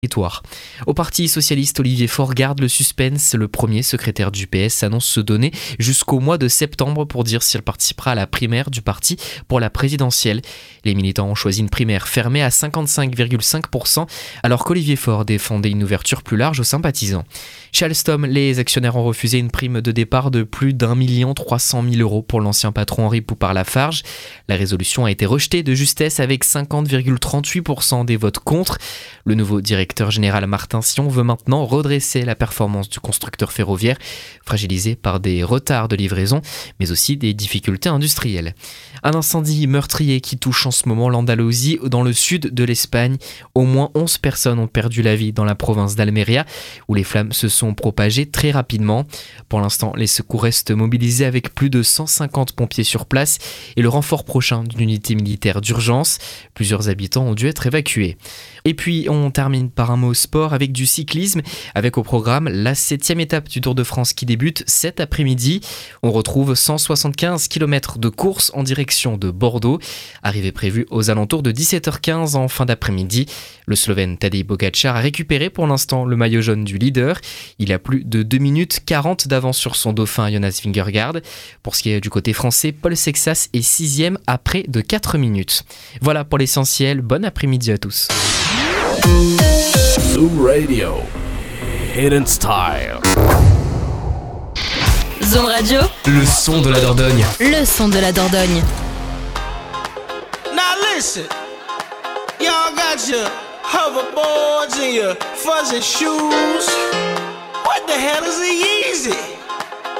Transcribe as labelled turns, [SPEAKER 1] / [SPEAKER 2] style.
[SPEAKER 1] territoire. Au Parti socialiste, Olivier Faure garde le suspense. Le premier secrétaire du PS annonce se donner jusqu'au mois de septembre pour dire s'il participera à la primaire du parti pour la présidentielle. Les militants ont choisi une primaire fermée à 55,5%, alors qu'Olivier Faure défendait une ouverture plus large aux sympathisants. Chez Alstom, les actionnaires ont refusé une prime de départ de plus d'1 300 000 € pour l'ancien patron Henri Poupart-Lafarge. La résolution a été rejetée de justesse avec 50,38% des votes contre. Le nouveau directeur général Martin Sion veut maintenant redresser la performance du constructeur ferroviaire, fragilisé par des retards de livraison, mais aussi des difficultés industrielles. Un incendie meurtrier qui touche en ce moment l'Andalousie dans le sud de l'Espagne. Au moins 11 personnes ont perdu la vie dans la province d'Almeria, où les flammes se sont propagées très rapidement. Pour l'instant, les secours restent mobilisés avec plus de 150 pompiers sur place et le renfort prochain d'une unité militaire d'urgence. Plusieurs habitants ont dû être évacués. Et puis, on termine par un mot sport avec du cyclisme, avec au programme la 7e étape du Tour de France qui débute cet après-midi. On retrouve 175 km de course en direction de Bordeaux. Arrivée prévue aux alentours de 17h15 en fin d'après-midi. Le Slovène Tadej Pogačar a récupéré pour l'instant le maillot jaune du leader. Il a plus de 2 minutes 40 d'avance sur son dauphin Jonas Vingegaard. Pour ce qui est du côté français, Paul Sexas est 6e à près de 4 minutes. Voilà pour l'essentiel. Bon après-midi à tous.
[SPEAKER 2] Zoom Radio, Hidden Style.
[SPEAKER 3] Zoom Radio,
[SPEAKER 1] Le son de la Dordogne.
[SPEAKER 3] le son de la Dordogne.
[SPEAKER 4] Now listen, y'all got your hoverboards and your fuzzy shoes. What the hell is a Yeezy?